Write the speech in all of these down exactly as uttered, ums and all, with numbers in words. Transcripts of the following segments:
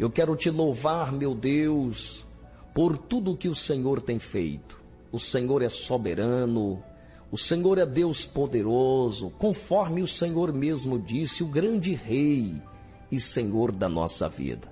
Eu quero te louvar, meu Deus, por tudo que o Senhor tem feito. O Senhor é soberano, o Senhor é Deus poderoso, conforme o Senhor mesmo disse, o grande Rei e Senhor da nossa vida.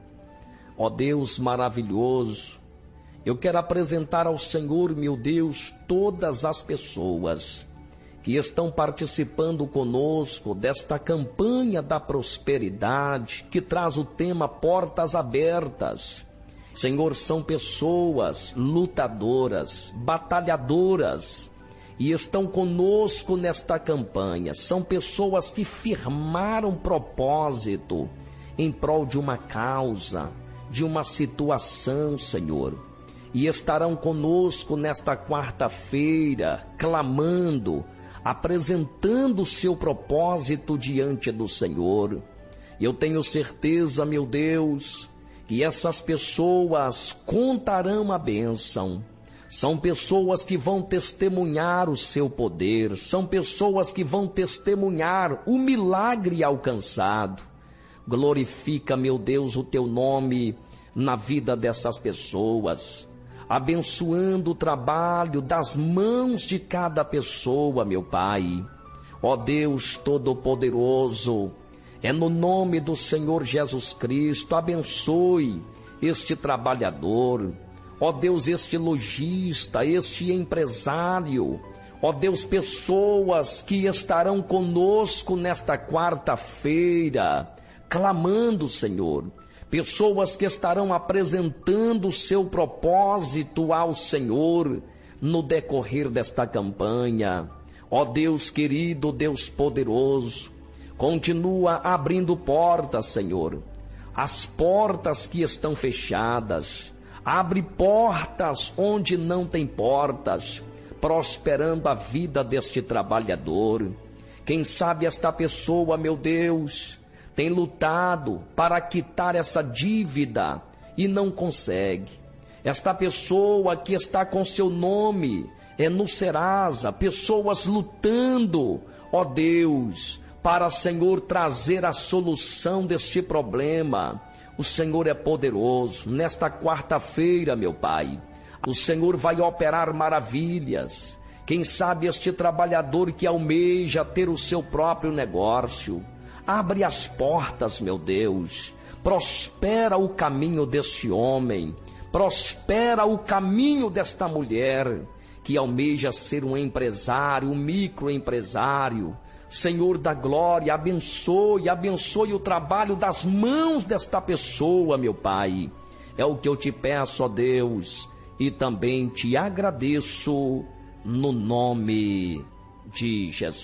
Ó Deus maravilhoso, eu quero apresentar ao Senhor, meu Deus, todas as pessoas que estão participando conosco desta campanha da prosperidade, que traz o tema Portas Abertas. Senhor, são pessoas lutadoras, batalhadoras, e estão conosco nesta campanha. São pessoas que firmaram propósito em prol de uma causa, de uma situação, Senhor, e estarão conosco nesta quarta-feira, clamando, apresentando o seu propósito diante do Senhor. Eu tenho certeza, meu Deus, que essas pessoas contarão a bênção. São pessoas que vão testemunhar o seu poder, são pessoas que vão testemunhar o milagre alcançado. Glorifica, meu Deus, o teu nome na vida dessas pessoas, abençoando o trabalho das mãos de cada pessoa, meu Pai. Ó Deus Todo-Poderoso, é no nome do Senhor Jesus Cristo, abençoe este trabalhador. Ó Deus, este lojista, este empresário. Ó Deus, pessoas que estarão conosco nesta quarta-feira, clamando, Senhor. Pessoas que estarão apresentando o seu propósito ao Senhor no decorrer desta campanha. Ó Deus querido, Deus poderoso, continua abrindo portas, Senhor. As portas que estão fechadas, abre portas onde não tem portas, prosperando a vida deste trabalhador. Quem sabe esta pessoa, meu Deus, tem lutado para quitar essa dívida e não consegue. Esta pessoa que está com seu nome é no Serasa, pessoas lutando, ó Deus, para, Senhor, trazer a solução deste problema. O Senhor é poderoso. Nesta quarta-feira, meu Pai, o Senhor vai operar maravilhas. Quem sabe este trabalhador que almeja ter o seu próprio negócio, abre as portas, meu Deus, prospera o caminho deste homem, prospera o caminho desta mulher, que almeja ser um empresário, um microempresário. Senhor da glória, abençoe, abençoe o trabalho das mãos desta pessoa, meu Pai. É o que eu te peço, ó Deus, e também te agradeço no nome de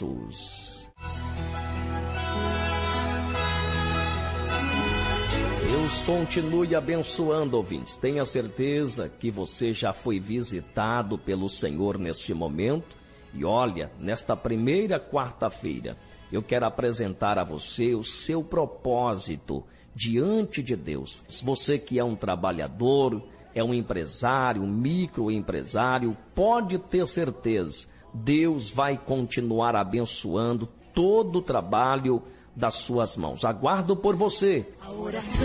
Jesus. Deus continue abençoando, ouvintes. Tenha certeza que você já foi visitado pelo Senhor neste momento. E olha, nesta primeira quarta-feira, eu quero apresentar a você o seu propósito diante de Deus. Você que é um trabalhador, é um empresário, um microempresário, pode ter certeza, Deus vai continuar abençoando todo o trabalho das suas mãos. Aguardo por você. A oração